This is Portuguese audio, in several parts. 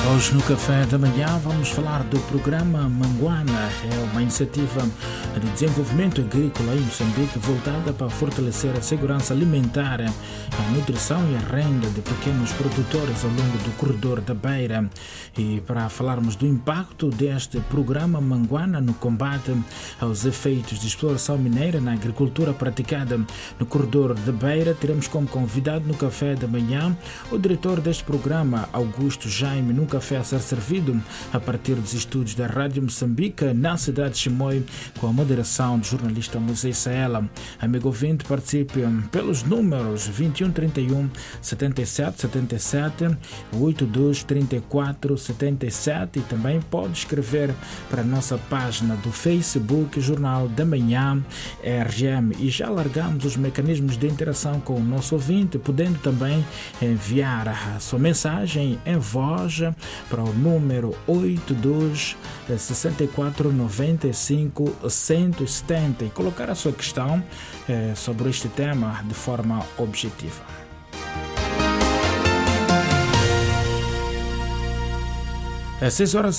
Hoje no Café da Manhã vamos falar do programa Manguana. É uma iniciativa de desenvolvimento agrícola em Moçambique voltada para fortalecer a segurança alimentar, a nutrição e a renda de pequenos produtores ao longo do corredor da Beira. E para falarmos do impacto deste programa Manguana no combate aos efeitos de exploração mineira na agricultura praticada no corredor da Beira, teremos como convidado no Café da Manhã o diretor deste programa, Augusto Jaime, num café a ser servido a partir dos estúdios da Rádio Moçambique na cidade de Chimoio, com a moderação do jornalista Moisés Saela. Amigo ouvinte, participe pelos números 2131 77 77 82 34 77 e também pode escrever para a nossa página do Facebook Jornal da Manhã RGM. E já largamos os mecanismos de interação com o nosso ouvinte, podendo também enviar a sua mensagem em voz para o número 82 64 95 170 e colocar a sua questão sobre este tema de forma objetiva. Às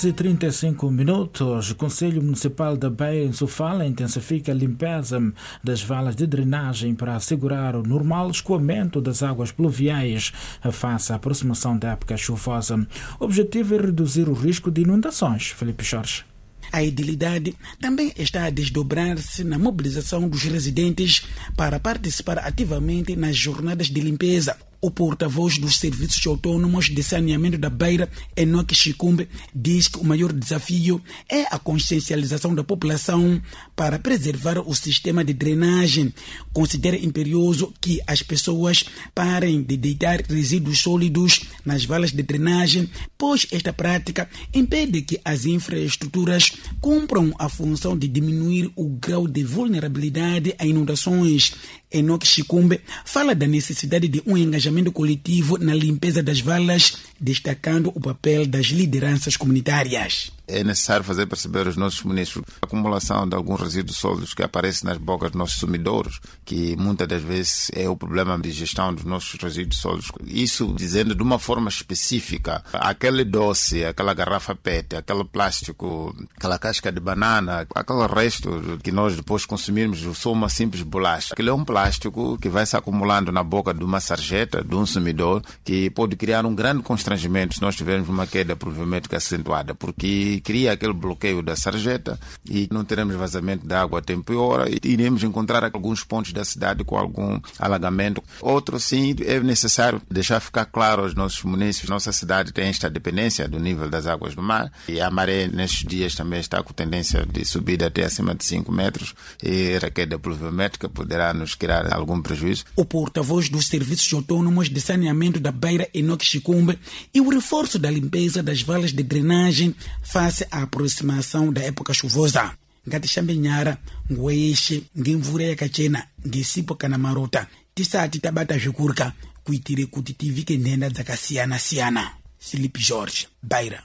6h35, o Conselho Municipal da Beira, em Sofala, intensifica a limpeza das valas de drenagem para assegurar o normal escoamento das águas pluviais face à aproximação da época chuvosa. O objetivo é reduzir o risco de inundações. Felipe Jorge. A edilidade também está a desdobrar-se na mobilização dos residentes para participar ativamente nas jornadas de limpeza. O porta-voz dos serviços autônomos de saneamento da Beira, Enoque Chicumbe, diz que o maior desafio é a consciencialização da população para preservar o sistema de drenagem. Considera imperioso que as pessoas parem de deitar resíduos sólidos nas valas de drenagem, pois esta prática impede que as infraestruturas cumpram a função de diminuir o grau de vulnerabilidade a inundações. Enoque Chicumbe fala da necessidade de um engajamento coletivo na limpeza das valas, destacando o papel das lideranças comunitárias. É necessário fazer perceber aos nossos munícipes a acumulação de alguns resíduos sólidos que aparecem nas bocas dos nossos sumidouros, que muitas das vezes é o problema de gestão dos nossos resíduos sólidos. Isso dizendo de uma forma específica, aquele doce, aquela garrafa PET, aquele plástico, aquela casca de banana, aquele resto que nós depois consumirmos só uma simples bolacha. Aquele é um plástico que vai se acumulando na boca de uma sarjeta, de um sumidor, que pode criar um grande constrangimento se nós tivermos uma queda pluviométrica acentuada, porque cria aquele bloqueio da sarjeta e não teremos vazamento de água a tempo e hora e iremos encontrar alguns pontos da cidade com algum alagamento. Outro, sim, é necessário deixar ficar claro aos nossos munícipes, nossa cidade tem esta dependência do nível das águas do mar e a maré nestes dias também está com tendência de subir até acima de 5 metros e a queda pluviométrica poderá nos criar algum prejuízo. O porta-voz dos serviços autônomos de saneamento da Beira, Enoque Chicumbe, e o reforço da limpeza das valas de drenagem face à aproximação da época chuvosa. Ngatishambenyara, Ngueshe, Ngimvure Kachena, Ngesipo Kanamarota, Tisati Tabata Jukurka, Kuitire Kutitivike Nenda Zakasiana. Felipe Jorge, Beira.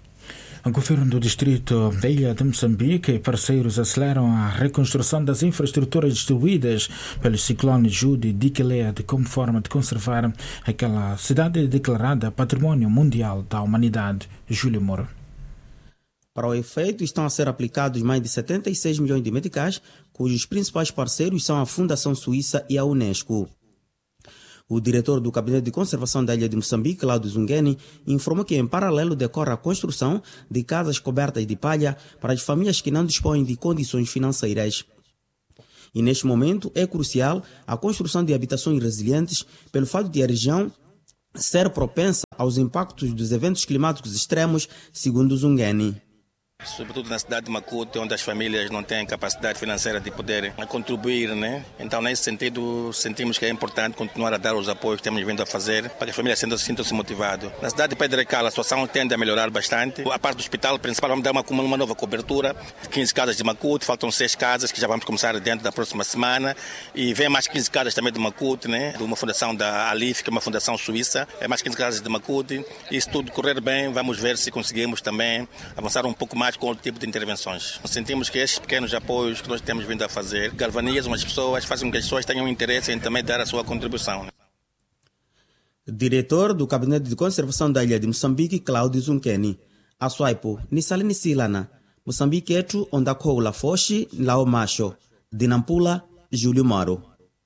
O governo do distrito da Ilha de Moçambique e parceiros aceleram a reconstrução das infraestruturas destruídas pelos ciclones Jude e Dikelead como forma de conservar aquela cidade declarada Patrimônio Mundial da Humanidade. Júlio Moura. Para o efeito, estão a ser aplicados mais de 76 milhões de meticais, cujos principais parceiros são a Fundação Suíça e a Unesco. O diretor do Gabinete de Conservação da Ilha de Moçambique, Cláudio Zungeni, informou que em paralelo decorre a construção de casas cobertas de palha para as famílias que não dispõem de condições financeiras. E neste momento é crucial a construção de habitações resilientes pelo fato de a região ser propensa aos impactos dos eventos climáticos extremos, segundo Zungeni. Sobretudo na cidade de Maputo, onde as famílias não têm capacidade financeira de poder contribuir, né? Então, nesse sentido, sentimos que é importante continuar a dar os apoios que temos vindo a fazer para que as famílias sintam-se motivadas. Na cidade de Pedro Cal, a situação tende a melhorar bastante. A parte do hospital principal, vamos dar uma nova cobertura, 15 casas de Maputo, faltam 6 casas que já vamos começar dentro da próxima semana e vem mais 15 casas também de Maputo, né? De uma fundação da Alif, que é uma fundação suíça, mais 15 casas de Maputo. E se tudo correr bem, vamos ver se conseguimos também avançar um pouco mais com outro tipo de intervenções. Sentimos que estes pequenos apoios que nós temos vindo a fazer galvanizam as pessoas, fazem com que as pessoas tenham interesse em também dar a sua contribuição. Diretor do Gabinete de Conservação da Ilha de Moçambique, Cláudio Zunkeni. A Swaipo, Nisalini Silana, Moçambique etu onde akoula foshi lao macho. Dinampula, Júlio Maro.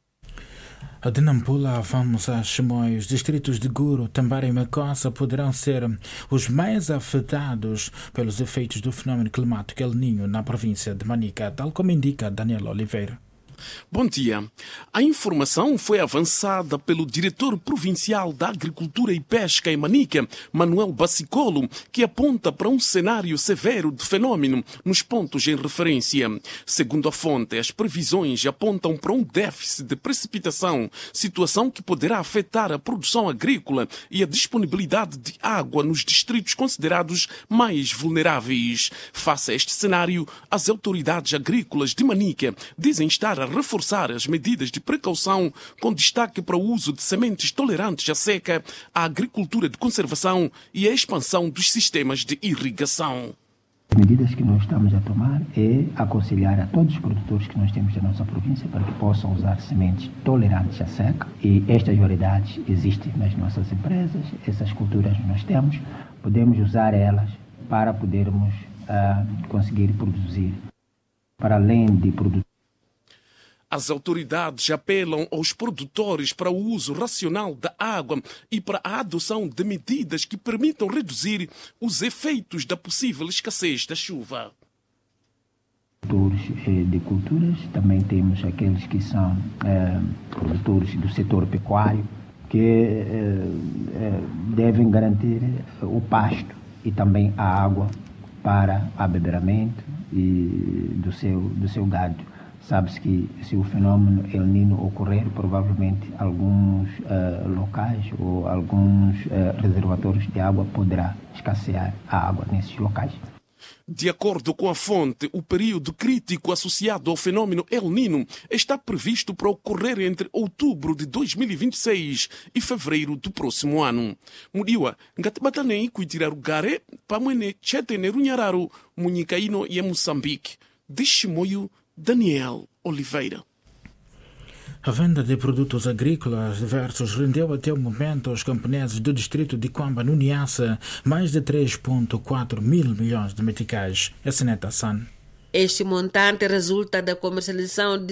A de Nampula, vamos a Chimoio. Os distritos de Guro, Tambara e Macossa poderão ser os mais afetados pelos efeitos do fenômeno climático El Niño na província de Manica, tal como indica Daniel Oliveira. Bom dia. A informação foi avançada pelo diretor provincial da Agricultura e Pesca em Manica, Manuel Bassicolo, que aponta para um cenário severo de fenômeno nos pontos em referência. Segundo a fonte, as previsões apontam para um déficit de precipitação, situação que poderá afetar a produção agrícola e a disponibilidade de água nos distritos considerados mais vulneráveis. Face a este cenário, as autoridades agrícolas de Manica dizem estar a reforçar as medidas de precaução, com destaque para o uso de sementes tolerantes à seca, a agricultura de conservação e a expansão dos sistemas de irrigação. As medidas que nós estamos a tomar é aconselhar a todos os produtores que nós temos da nossa província para que possam usar sementes tolerantes à seca, e estas variedades existem nas nossas empresas, essas culturas nós temos, podemos usar elas para podermos conseguir produzir, para além de produzir. As autoridades apelam aos produtores para o uso racional da água e para a adoção de medidas que permitam reduzir os efeitos da possível escassez da chuva. Produtores de culturas, também temos aqueles que são produtores do setor pecuário, que devem garantir o pasto e também a água para abeberamento e do seu gado. Sabe-se que se o fenômeno El Niño ocorrer, provavelmente alguns locais ou alguns reservatórios de água poderá escassear a água nesses locais. De acordo com a fonte, o período crítico associado ao fenômeno El Niño está previsto para ocorrer entre outubro de 2026 e fevereiro do próximo ano. Mudiwa, ngatibatanei kuitirar gare pamwene cheteneru nyararu munikaino e Moçambique. De Chimoio, Daniel Oliveira. A venda de produtos agrícolas diversos rendeu até o momento aos camponeses do distrito de Quamba, no Niassa, mais de 3,4 mil milhões de meticais. Essa é San. Este montante resulta da comercialização de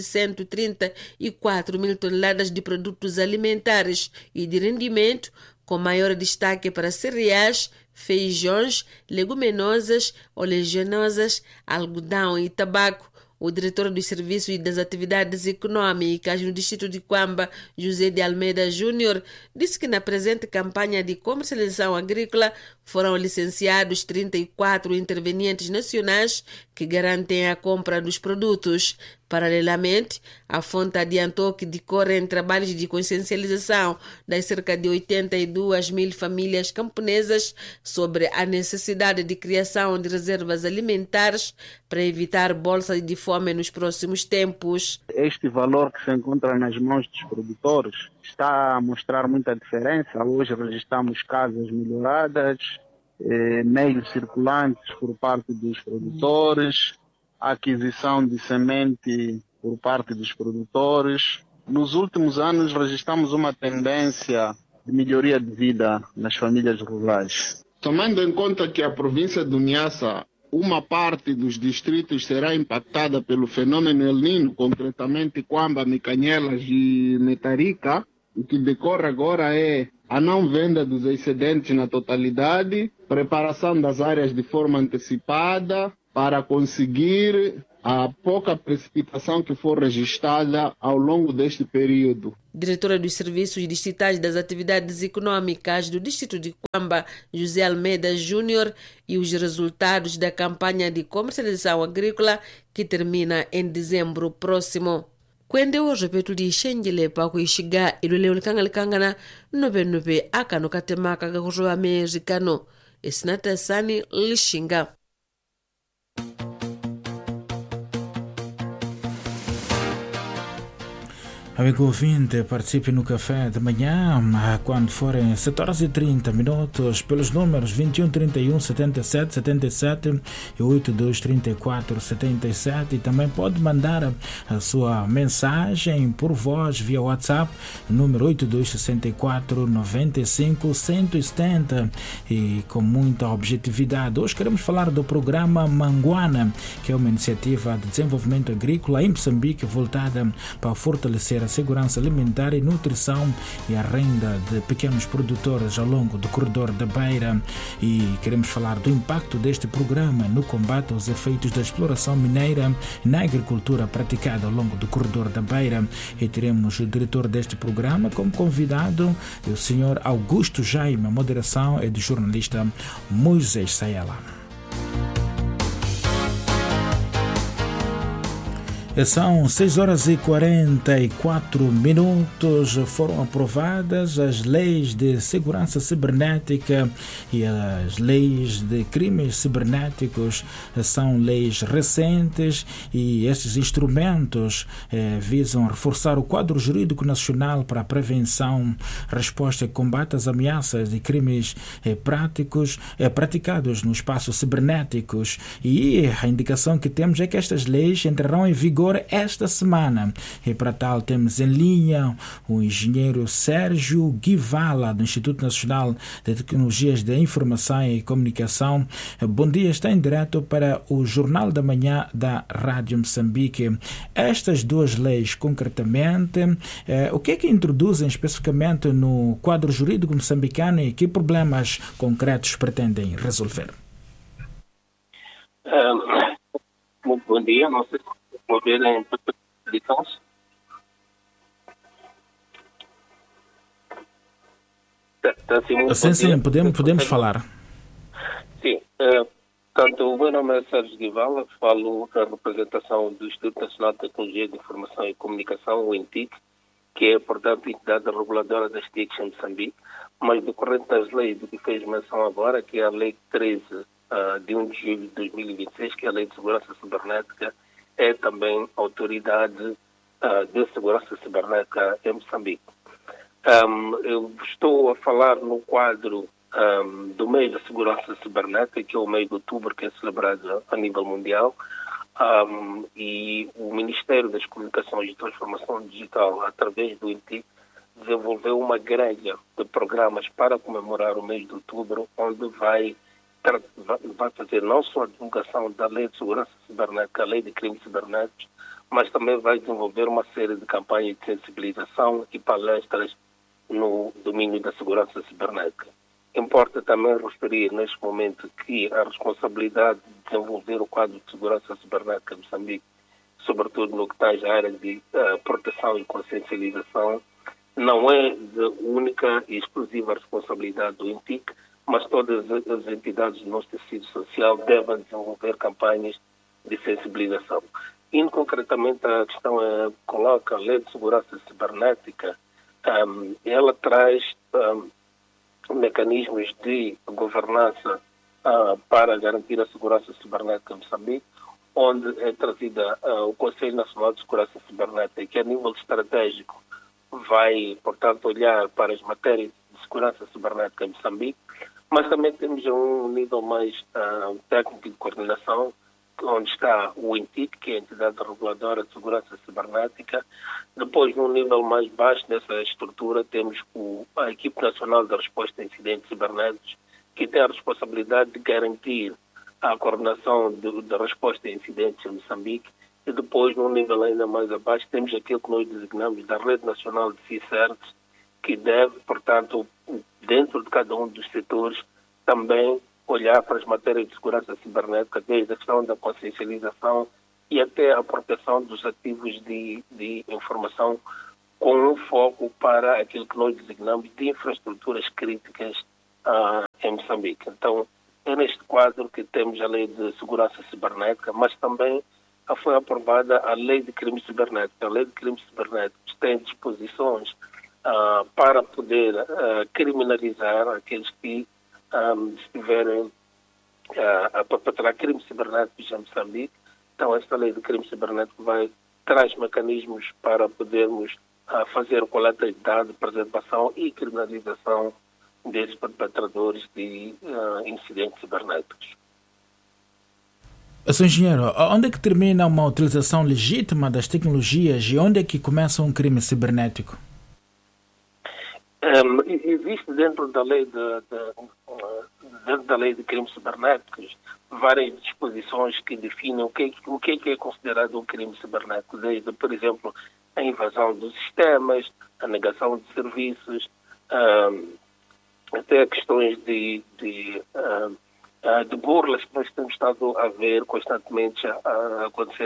134 mil toneladas de produtos alimentares e de rendimento, com maior destaque para cereais, feijões, leguminosas, oleaginosas, algodão e tabaco. O diretor dos Serviços e das Atividades Econômicas no distrito de Quamba, José de Almeida Júnior, disse que na presente campanha de comercialização agrícola foram licenciados 34 intervenientes nacionais que garantem a compra dos produtos. Paralelamente, a fonte adiantou que decorrem trabalhos de consciencialização das cerca de 82 mil famílias camponesas sobre a necessidade de criação de reservas alimentares para evitar bolsa de fome nos próximos tempos. Este valor que se encontra nas mãos dos produtores está a mostrar muita diferença. Hoje registramos casas melhoradas, meios circulantes por parte dos produtores, aquisição de semente por parte dos produtores. Nos últimos anos registramos uma tendência de melhoria de vida nas famílias rurais. Tomando em conta que a província do Niassa, uma parte dos distritos será impactada pelo fenômeno El Niño, concretamente Quamba, Micanhelas e Metarica, o que decorre agora é a não venda dos excedentes na totalidade, preparação das áreas de forma antecipada, para conseguir a pouca precipitação que for registrada ao longo deste período. Diretora dos Serviços Distritais das Atividades Econômicas do Distrito de Quamba, José Almeida Júnior, e os resultados da campanha de comercialização agrícola que termina em dezembro próximo. Kwende o repetu di shengele pa kuishiga ilule ulikangana nobe akano katemaka gakuru amerikano Esnata Sani Lishinga. Amigo ouvinte, participe no café de manhã quando forem 7h30 pelos números 21 31 77 77 e 82 34 77 e também pode mandar a sua mensagem por voz via WhatsApp, número 82 64 95 170 e com muita objetividade. Hoje queremos falar do programa Manguana, que é uma iniciativa de desenvolvimento agrícola em Moçambique voltada para fortalecer a segurança alimentar e nutrição e a renda de pequenos produtores ao longo do corredor da Beira, e queremos falar do impacto deste programa no combate aos efeitos da exploração mineira na agricultura praticada ao longo do corredor da Beira, e teremos o diretor deste programa como convidado, o Sr. Augusto Jaime. A moderação é do jornalista Moisés Sayela. São 6h44. Foram aprovadas as leis de segurança cibernética e as leis de crimes cibernéticos. São leis recentes e estes instrumentos visam reforçar o quadro jurídico nacional para a prevenção, resposta e combate às ameaças e crimes praticados no espaço cibernéticos. E a indicação que temos é que estas leis entrarão em vigor esta semana. E para tal temos em linha o engenheiro Sérgio Guivala, do Instituto Nacional de Tecnologias de Informação e Comunicação. Bom dia, está em direto para o Jornal da Manhã da Rádio Moçambique. Estas duas leis, concretamente, o que é que introduzem especificamente no quadro jurídico moçambicano e que problemas concretos pretendem resolver? Muito bom dia, não sei se vou ver em edições. Sim, podemos falar. Sim, portanto, o meu nome é Sérgio Guivala, falo na representação do Instituto Nacional de Tecnologia de Informação e Comunicação, o INTIC, que é, portanto, a entidade reguladora das TICs em Moçambique, mas decorrente das leis do que fez menção agora, que é a Lei 13, de 1 de julho de 2026, que é a Lei de Segurança Cibernética, é também autoridade de segurança cibernética em Moçambique. Eu estou a falar no quadro do mês da segurança cibernética, que é o mês de outubro, que é celebrado a nível mundial, e o Ministério das Comunicações e Transformação Digital, através do INTIC, desenvolveu uma grelha de programas para comemorar o mês de outubro, onde vai fazer não só a divulgação da Lei de Segurança Cibernética, a Lei de Crimes Cibernéticos, mas também vai desenvolver uma série de campanhas de sensibilização e palestras no domínio da segurança cibernética. Importa também referir neste momento que a responsabilidade de desenvolver o quadro de segurança cibernética de Moçambique, sobretudo no que tange à área de proteção e consciencialização, não é de única e exclusiva responsabilidade do INTIC, mas todas as entidades do nosso tecido social devem desenvolver campanhas de sensibilização. Indo concretamente à questão que coloca a Lei de Segurança Cibernética, ela traz mecanismos de governança para garantir a segurança cibernética em Moçambique, onde é trazida o Conselho Nacional de Segurança Cibernética, que a nível estratégico vai, portanto, olhar para as matérias de segurança cibernética em Moçambique, mas também temos um nível mais técnico de coordenação, onde está o INTIC, que é a entidade reguladora de segurança cibernética. Depois, num nível mais baixo dessa estrutura, temos a Equipe Nacional de Resposta a Incidentes Cibernéticos, que tem a responsabilidade de garantir a coordenação da resposta a incidentes em Moçambique. E depois, num nível ainda mais abaixo, temos aquilo que nós designamos da Rede Nacional de CICERTs, que deve, portanto, dentro de cada um dos setores, também olhar para as matérias de segurança cibernética, desde a questão da consciencialização e até a proteção dos ativos de informação, com um foco para aquilo que nós designamos de infraestruturas críticas em Moçambique. Então, é neste quadro que temos a Lei de Segurança Cibernética, mas também foi aprovada a Lei de Crimes Cibernéticos. A Lei de Crimes Cibernéticos tem disposições para poder criminalizar aqueles que estiverem a perpetrar crimes cibernéticos em Moçambique. Então, esta Lei de Crimes Cibernéticos traz mecanismos para podermos fazer coleta de dados, preservação e criminalização desses perpetradores de incidentes cibernéticos. Sr. Engenheiro, onde é que termina uma utilização legítima das tecnologias e onde é que começa um crime cibernético? Existe dentro da lei de crimes cibernéticos várias disposições que definem o que é considerado um crime cibernético, desde, por exemplo, a invasão dos sistemas, a negação de serviços, até questões de burlas que nós temos estado a ver constantemente a acontecer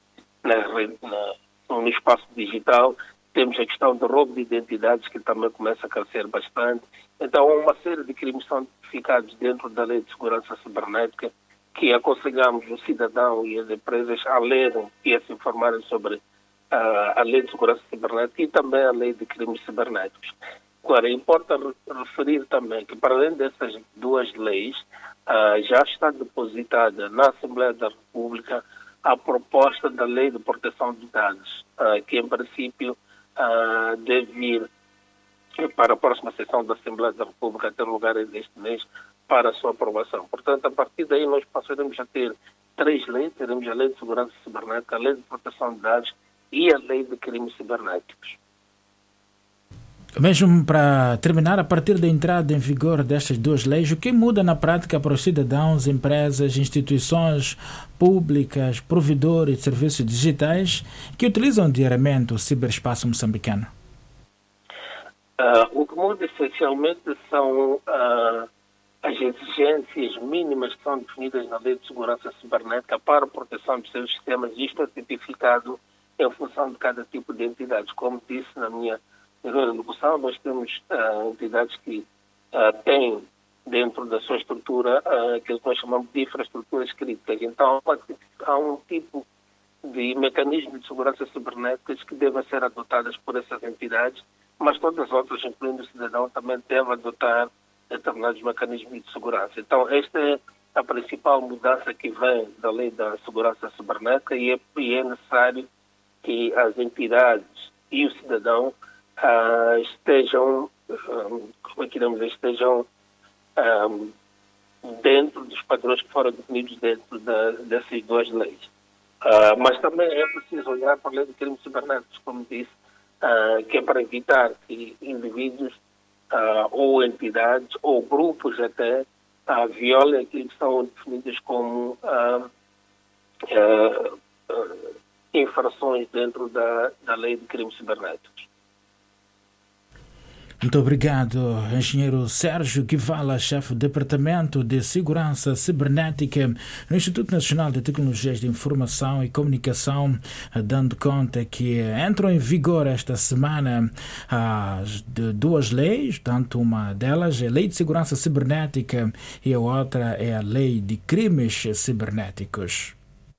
no espaço digital. Temos a questão do roubo de identidades, que também começa a crescer bastante. Então, uma série de crimes são tipificados dentro da Lei de Segurança Cibernética, que aconselhamos o cidadão e as empresas a lerem e a se informarem sobre a Lei de Segurança Cibernética e também a Lei de Crimes Cibernéticos. Agora, importa referir também que, para além dessas duas leis, já está depositada na Assembleia da República a proposta da Lei de Proteção de Dados, que, em princípio, deve vir para a próxima sessão da Assembleia da República, ter lugar este mês, para a sua aprovação. Portanto, a partir daí nós passaremos a ter 3 leis: teremos a Lei de Segurança Cibernética, a Lei de Proteção de Dados e a Lei de Crimes Cibernéticos. Mesmo para terminar, a partir da entrada em vigor destas duas leis, o que muda na prática para os cidadãos, empresas, instituições públicas, provedores de serviços digitais que utilizam diariamente o ciberespaço moçambicano? O que muda essencialmente são as exigências mínimas que são definidas na Lei de Segurança Cibernética para a proteção dos seus sistemas. Isto é tipificado em função de cada tipo de entidades. Como disse na minha locução, nós temos entidades que têm dentro da sua estrutura aquilo que nós chamamos de infraestruturas críticas. Então, há um tipo de mecanismo de segurança cibernéticas que devem ser adotadas por essas entidades, mas todas as outras, incluindo o cidadão, também devem adotar determinados mecanismos de segurança. Então, esta é a principal mudança que vem da Lei da Segurança Cibernética e é necessário que as entidades e o cidadão estejam dentro dos padrões que foram definidos dentro dessas duas leis. Mas também é preciso olhar para a Lei de Crimes Cibernéticos, como disse, que é para evitar que indivíduos ou entidades ou grupos até violem aquilo que são definidos como infrações dentro da Lei de Crimes Cibernéticos. Muito obrigado, engenheiro Sérgio Guivala, chefe do Departamento de Segurança Cibernética no Instituto Nacional de Tecnologias de Informação e Comunicação, dando conta que entram em vigor esta semana as duas leis, tanto uma delas é a Lei de Segurança Cibernética e a outra é a Lei de Crimes Cibernéticos.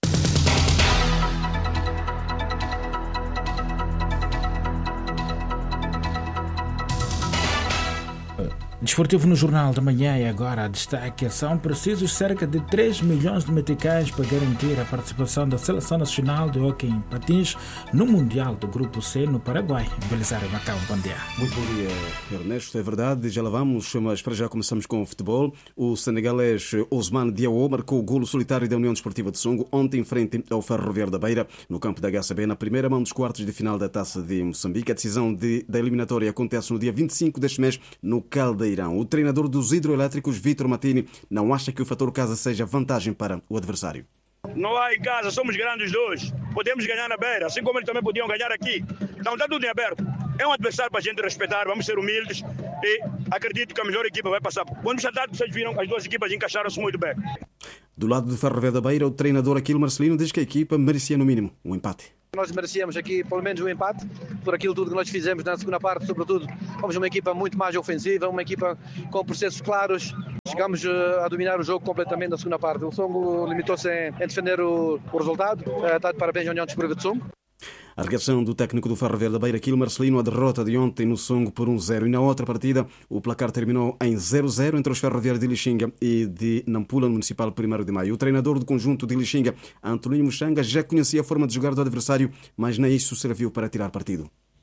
Desportivo no Jornal da Manhã e agora destaque: são precisos cerca de 3 milhões de meticais para garantir a participação da Seleção Nacional de Hóquei em Patins no Mundial do Grupo C no Paraguai. Belisário Macau, bom dia. Muito bom dia, Ernesto. É verdade, já lá vamos, mas para já começamos com o futebol. O senegalês Ousmane Diawo marcou o golo solitário da União Desportiva de Songo ontem em frente ao Ferroviário da Beira, no campo da HCB, na primeira mão dos quartos de final da Taça de Moçambique. A decisão da eliminatória acontece no dia 25 deste mês no Caldeirão. O treinador dos hidroelétricos, Vítor Matini, não acha que o fator casa seja vantagem para o adversário. Não há em casa, somos grandes dois. Podemos ganhar na Beira, assim como eles também podiam ganhar aqui. Então está tudo em aberto. É um adversário para a gente respeitar, vamos ser humildes e acredito que a melhor equipa vai passar. Quando já tarde vocês viram, as duas equipas encaixaram-se muito bem. Do lado do Ferroviário da Beira, o treinador Aquilo Marcelino diz que a equipa merecia no mínimo um empate. Nós merecíamos aqui pelo menos um empate, por aquilo tudo que nós fizemos na segunda parte, sobretudo. Fomos uma equipa muito mais ofensiva, uma equipa com processos claros. Chegamos a dominar o jogo completamente na segunda parte. O Songo limitou-se em defender o resultado. Está de parabéns à União Desportiva de Songo. A reação do técnico do Ferroviário da Beira, Aquilo Marcelino, a derrota de ontem no Songo por 1-0. E na outra partida, o placar terminou em 0-0 entre os ferroviários de Lixinga e de Nampula, no Municipal 1º de Maio. O treinador do conjunto de Lixinga, Antoninho Muxanga, já conhecia a forma de jogar do adversário, mas nem isso serviu para tirar partido.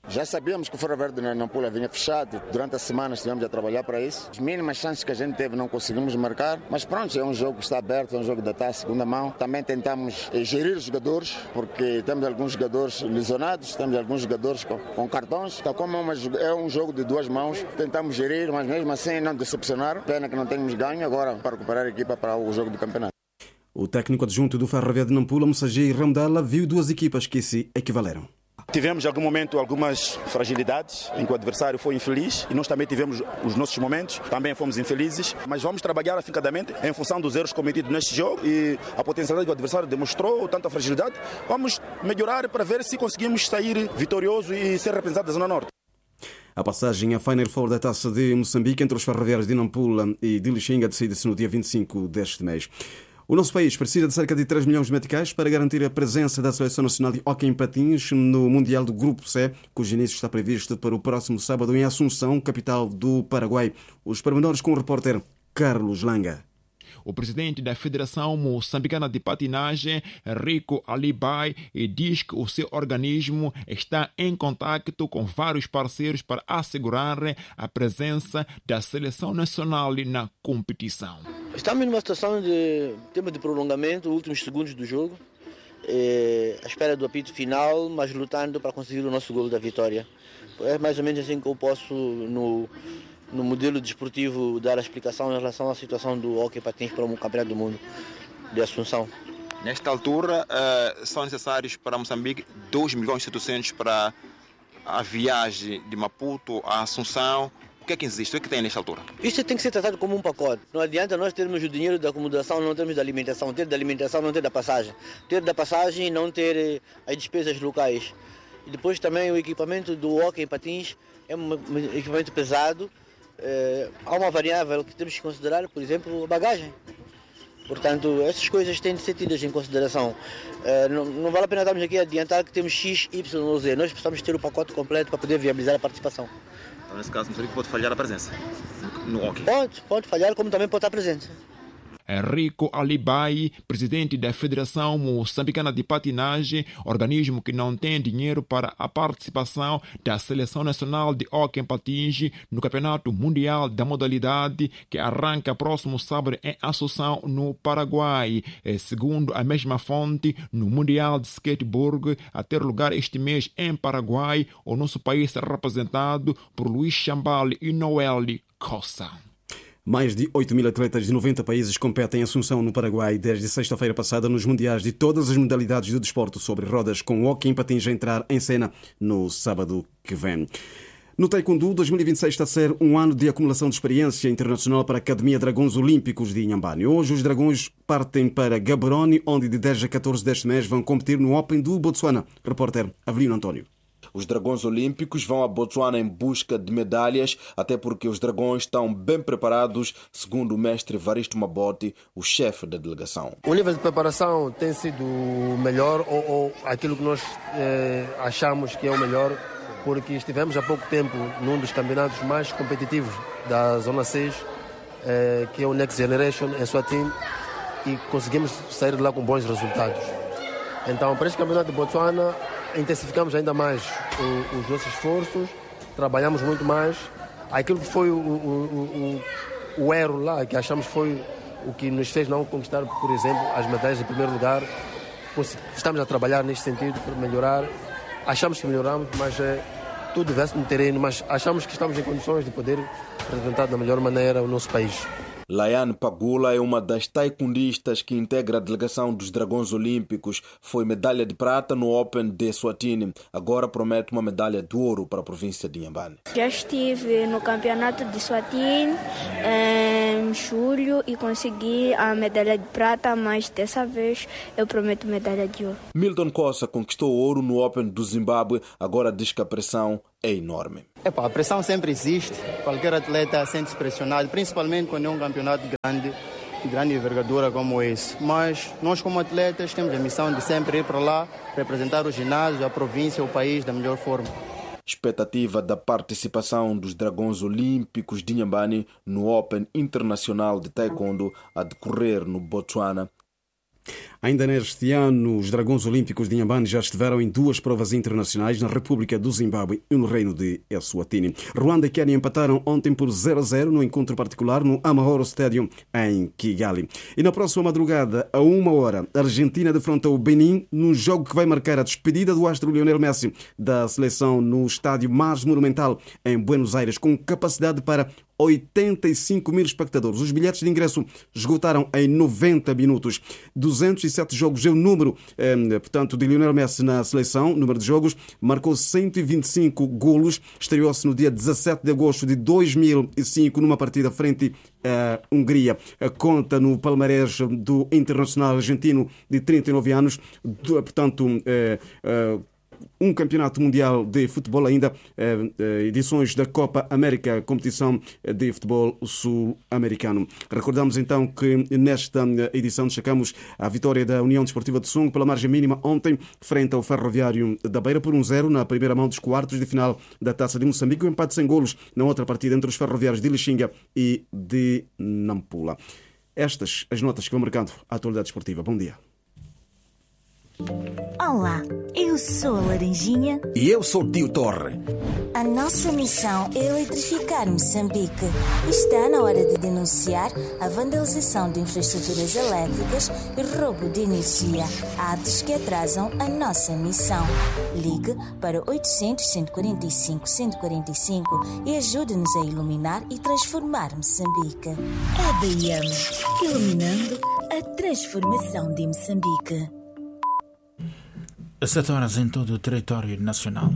Já sabíamos que o Ferro Verde na Nampula vinha fechado. Durante a semana estivemos a trabalhar para isso. As mínimas chances que a gente teve não conseguimos marcar. Mas pronto, é um jogo que está aberto, é um jogo da taça, segunda mão. Também tentamos gerir os jogadores, porque temos alguns jogadores lesionados, temos alguns jogadores com cartões. Então, como é um jogo de duas mãos, tentamos gerir, mas mesmo assim não decepcionar. Pena que não temos ganho agora para recuperar a equipa para o jogo do campeonato. O técnico adjunto do Ferro Verde de Nampula, Moussagi Ramdala, viu duas equipas que se equivaleram. Tivemos em algum momento algumas fragilidades em que o adversário foi infeliz e nós também tivemos os nossos momentos, também fomos infelizes, mas vamos trabalhar afincadamente em função dos erros cometidos neste jogo e a potencialidade que o adversário demonstrou, tanta fragilidade. Vamos melhorar para ver se conseguimos sair vitorioso e ser representados da Zona Norte. A passagem à Final Four da Taça de Moçambique entre os ferroviários de Nampula e de Lixinga decide-se no dia 25 deste mês. O nosso país precisa de cerca de 3 milhões de meticais para garantir a presença da Seleção Nacional de Hóquei em Patins no Mundial do Grupo C, cujo início está previsto para o próximo sábado em Assunção, capital do Paraguai. Os pormenores com o repórter Carlos Langa. O presidente da Federação Moçambicana de Patinagem, Rico Alibai, diz que o seu organismo está em contato com vários parceiros para assegurar a presença da seleção nacional na competição. Estamos numa situação de tema de prolongamento, últimos segundos do jogo, à espera do apito final, mas lutando para conseguir o nosso golo da vitória. É mais ou menos assim que eu posso, no modelo desportivo, dar a explicação em relação à situação do hóquei patins para o Campeonato do Mundo de Assunção. Nesta altura, são necessários para Moçambique 2 milhões e 700 para a viagem de Maputo a Assunção. O que é que existe? O que é que tem nesta altura? Isto tem que ser tratado como um pacote. Não adianta nós termos o dinheiro da acomodação, não termos da alimentação, ter da alimentação, não ter da passagem. Ter da passagem e não ter as despesas locais. E depois também o equipamento do hóquei patins é um equipamento pesado. Há uma variável que temos que considerar, por exemplo, a bagagem. Portanto, essas coisas têm de ser tidas em consideração. Não vale a pena estarmos aqui a adiantar que temos X, Y ou Z. Nós precisamos ter o pacote completo para poder viabilizar a participação. Então, nesse caso, Moçambique pode falhar a presença no hóquei? Pode falhar, como também pode estar presente. Rico Alibai, presidente da Federação Moçambicana de Patinagem, organismo que não tem dinheiro para a participação da Seleção Nacional de Hóquei em Patins no Campeonato Mundial da modalidade que arranca próximo sábado em Assunção, no Paraguai. Segundo a mesma fonte, no Mundial de Skateboard a ter lugar este mês em Paraguai, o nosso país será representado por Luís Chambali e Noeli Costa. Mais de 8 mil atletas de 90 países competem em Assunção, no Paraguai, desde sexta-feira passada nos mundiais de todas as modalidades do desporto sobre rodas, com o hóquei em patins a entrar em cena no sábado que vem. No Taekwondo, 2026 está a ser um ano de acumulação de experiência internacional para a Academia Dragões Olímpicos de Inhambane. Hoje os dragões partem para Gaborone, onde de 10 a 14 deste mês vão competir no Open do Botsuana. Repórter Avelino António. Os dragões olímpicos vão a Botsuana em busca de medalhas, até porque os dragões estão bem preparados, segundo o mestre Varisto Mabote, o chefe da delegação. O nível de preparação tem sido melhor, ou aquilo que nós achamos que é o melhor, porque estivemos há pouco tempo num dos campeonatos mais competitivos da Zona 6, que é o Next Generation, em Suatim, e conseguimos sair de lá com bons resultados. Então, para este campeonato de Botsuana, intensificamos ainda mais os nossos esforços, trabalhamos muito mais. Aquilo que foi o erro lá, que achamos foi o que nos fez não conquistar, por exemplo, as medalhas em primeiro lugar. Estamos a trabalhar neste sentido para melhorar. Achamos que melhoramos, mas tudo veste no terreno, mas achamos que estamos em condições de poder representar da melhor maneira o nosso país. Laiane Pagula é uma das taekwondistas que integra a delegação dos Dragões Olímpicos. Foi medalha de prata no Open de Eswatini. Agora promete uma medalha de ouro para a província de Inhambane. Já estive no campeonato de Eswatini em julho e consegui a medalha de prata, mas dessa vez eu prometo medalha de ouro. Milton Costa conquistou ouro no Open do Zimbábue. Agora diz que a pressão é enorme. A pressão sempre existe. Qualquer atleta sente-se pressionado, principalmente quando é um campeonato de grande envergadura como esse. Mas nós, como atletas, temos a missão de sempre ir para lá, representar o ginásio, a província, o país da melhor forma. Expectativa da participação dos Dragões Olímpicos de Inhambane no Open Internacional de Taekwondo a decorrer no Botsuana Ainda neste ano, os Dragões Olímpicos de Inhambane já estiveram em 2 provas internacionais na República do Zimbábue e no Reino de Eswatini. Ruanda e Quênia empataram ontem por 0-0 no encontro particular no Amahoro Stadium em Kigali. E na próxima madrugada, a 1h, a Argentina defronta o Benin num jogo que vai marcar a despedida do astro Lionel Messi da seleção no estádio mais monumental em Buenos Aires, com capacidade para 85 mil espectadores. Os bilhetes de ingresso esgotaram em 90 minutos. 207 jogos é o número, portanto, de Lionel Messi na seleção, número de jogos. Marcou 125 golos. Estreou-se no dia 17 de agosto de 2005 numa partida frente à Hungria. Conta no palmarés do internacional argentino de 39 anos. Portanto, um campeonato mundial de futebol, ainda edições da Copa América, competição de futebol sul-americano. Recordamos então que nesta edição destacamos a vitória da União Desportiva de Songo pela margem mínima ontem, frente ao Ferroviário da Beira por 1-0 na primeira mão dos quartos de final da Taça de Moçambique. O empate sem golos na outra partida entre os Ferroviários de Lixinga e de Nampula. Estas as notas que vão marcando a atualidade esportiva. Bom dia. Olá, eu sou a Laranjinha. E eu sou o Tio Torre. A nossa missão é eletrificar Moçambique. Está na hora de denunciar a vandalização de infraestruturas elétricas e roubo de energia, atos que atrasam a nossa missão. Ligue para 800-145-145 e ajude-nos a iluminar e transformar Moçambique. EDM, iluminando a transformação de Moçambique. 7 horas em todo o território nacional.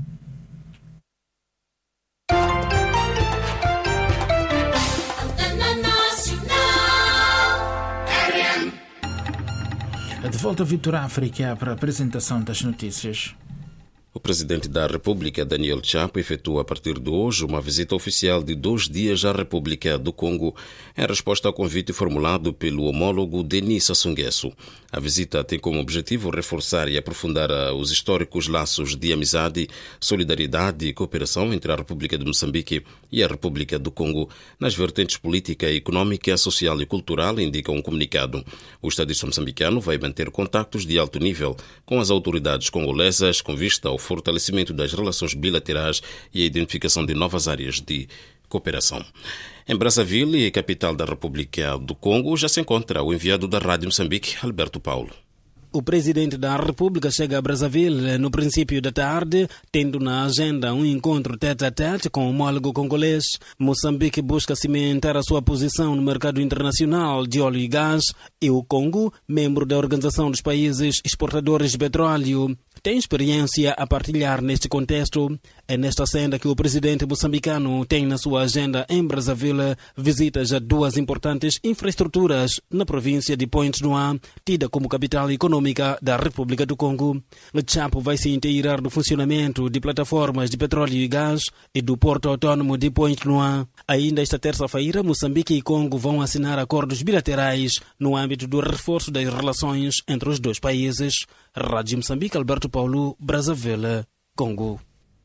De volta a Vitor África para a apresentação das notícias. O presidente da República, Daniel Chapo, efetua a partir de hoje uma visita oficial de 2 dias à República do Congo, em resposta ao convite formulado pelo homólogo Denis Sassou Nguesso. A visita tem como objetivo reforçar e aprofundar os históricos laços de amizade, solidariedade e cooperação entre a República de Moçambique e a República do Congo nas vertentes política, económica, social e cultural, indica um comunicado. O estadista moçambicano vai manter contactos de alto nível com as autoridades congolesas com vista ao fortalecimento das relações bilaterais e a identificação de novas áreas de cooperação. Em Brazzaville, capital da República do Congo, já se encontra o enviado da Rádio Moçambique, Alberto Paulo. O presidente da República chega a Brazzaville no princípio da tarde, tendo na agenda um encontro tete-a-tete com o homólogo congolês. Moçambique busca cimentar a sua posição no mercado internacional de óleo e gás e o Congo, membro da Organização dos Países Exportadores de Petróleo, tem experiência a partilhar neste contexto. É nesta senda que o presidente moçambicano tem na sua agenda em Brazzaville visitas a 2 importantes infraestruturas na província de Pointe-Noire, tida como capital econômica da República do Congo. O Chapo vai se inteirar do funcionamento de plataformas de petróleo e gás e do porto autônomo de Pointe-Noire. Ainda esta terça-feira, Moçambique e Congo vão assinar acordos bilaterais no âmbito do reforço das relações entre os 2 países. Rádio Moçambique, Alberto Paulo, Brazzaville, Congo.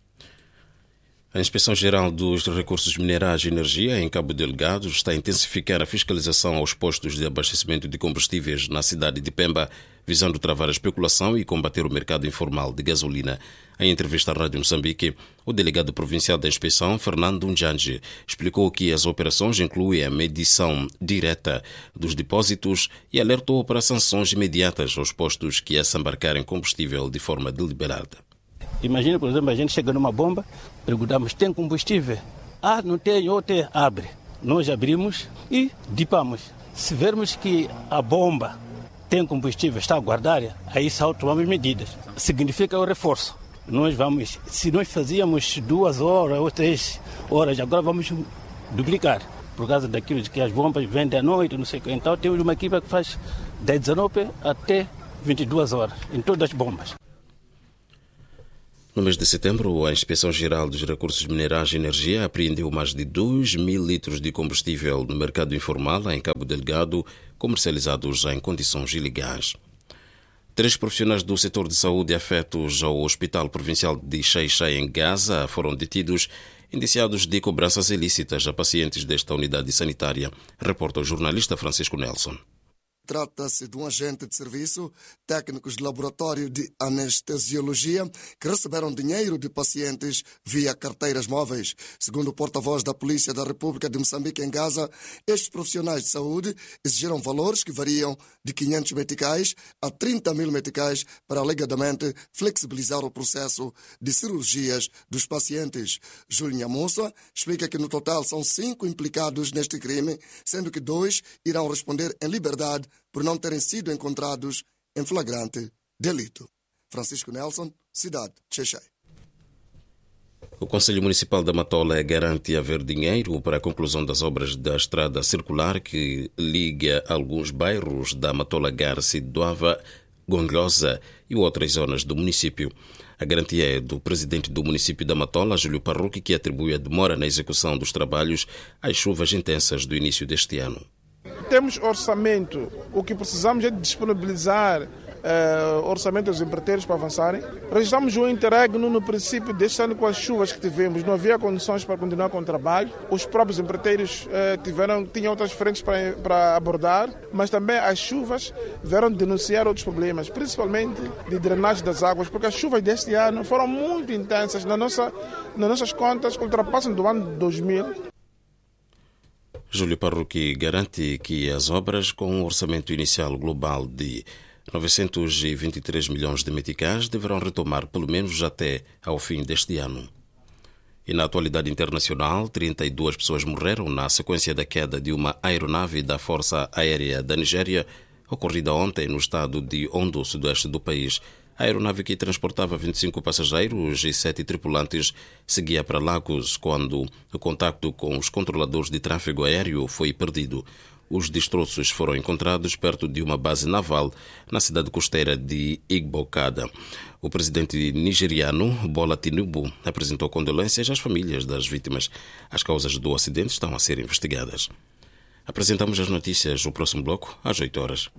A Inspeção-Geral dos Recursos Minerais e Energia, em Cabo Delgado, está a intensificar a fiscalização aos postos de abastecimento de combustíveis na cidade de Pemba, visando travar a especulação e combater o mercado informal de gasolina. Em entrevista à Rádio Moçambique, o delegado provincial da Inspeção, Fernando Njanji, explicou que as operações incluem a medição direta dos depósitos e alertou para sanções imediatas aos postos que assambarcarem combustível de forma deliberada. Imagina, por exemplo, a gente chega numa bomba, perguntamos, tem combustível? Ah, não tem, ou tem, abre. Nós abrimos e dipamos. Se vermos que a bomba tem combustível, está a guardar, aí só tomamos medidas. Significa o reforço. Nós vamos, se nós fazíamos 2 horas ou 3 horas, agora vamos duplicar. Por causa daquilo de que as bombas vendem à noite, não sei o que. Então temos uma equipe que faz das 19 até 22 horas, em todas as bombas. No mês de setembro, a Inspeção-Geral dos Recursos Minerais e Energia apreendeu mais de 2.000 litros de combustível no mercado informal em Cabo Delgado, comercializados em condições ilegais. 3 profissionais do setor de saúde afetos ao Hospital Provincial de Xai-Xai, em Gaza, foram detidos, indiciados de cobranças ilícitas a pacientes desta unidade sanitária, reporta o jornalista Francisco Nelson. Trata-se de um agente de serviço, técnicos de laboratório de anestesiologia, que receberam dinheiro de pacientes via carteiras móveis. Segundo o porta-voz da Polícia da República de Moçambique em Gaza, estes profissionais de saúde exigiram valores que variam de 500 meticais a 30 mil meticais para alegadamente flexibilizar o processo de cirurgias dos pacientes. Júlio Nhamussa explica que no total são 5 implicados neste crime, sendo que 2 irão responder em liberdade por não terem sido encontrados em flagrante delito. Francisco Nelson, Cidade de Xexai. O Conselho Municipal da Matola garante haver dinheiro para a conclusão das obras da estrada circular que liga alguns bairros da Matola Garci, Doava, Gondlosa e outras zonas do município. A garantia é do presidente do município da Matola, Júlio Parruque, que atribui a demora na execução dos trabalhos às chuvas intensas do início deste ano. Temos orçamento. O que precisamos é de disponibilizar orçamento dos empreiteiros para avançarem. Registramos o interregno no princípio deste ano com as chuvas que tivemos. Não havia condições para continuar com o trabalho. Os próprios empreiteiros tinham outras frentes para abordar, mas também as chuvas vieram denunciar outros problemas, principalmente de drenagem das águas, porque as chuvas deste ano foram muito intensas. Nas nossas contas, ultrapassam do ano 2000. Júlio Parruque garante que as obras, com um orçamento inicial global de 923 milhões de meticais, deverão retomar pelo menos até ao fim deste ano. E na atualidade internacional, 32 pessoas morreram na sequência da queda de uma aeronave da Força Aérea da Nigéria, ocorrida ontem no estado de Ondo, sudoeste do país. A aeronave, que transportava 25 passageiros e 7 tripulantes, seguia para Lagos quando o contacto com os controladores de tráfego aéreo foi perdido. Os destroços foram encontrados perto de uma base naval na cidade costeira de Igbokada. O presidente nigeriano, Bola Tinubu, apresentou condolências às famílias das vítimas. As causas do acidente estão a ser investigadas. Apresentamos as notícias no próximo bloco, às 8 horas.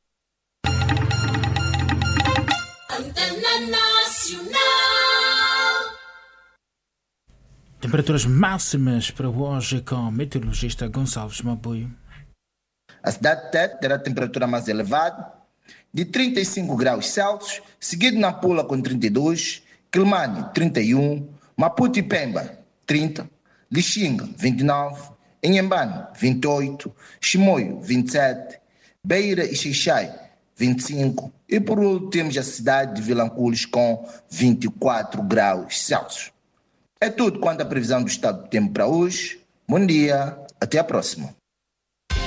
Temperaturas máximas para hoje com o meteorologista Gonçalves Mabui. A cidade de Tete terá a temperatura mais elevada, de 35 graus Celsius, seguido na Pula com 32, Quilmane 31, Maputo e Pemba 30, Lixinga 29, Inhambane 28, Chimoio 27, Beira e Xixai 25 e por último temos a cidade de Vilanculos com 24 graus Celsius. É tudo quanto a previsão do estado do tempo para hoje. Bom dia, até a próxima.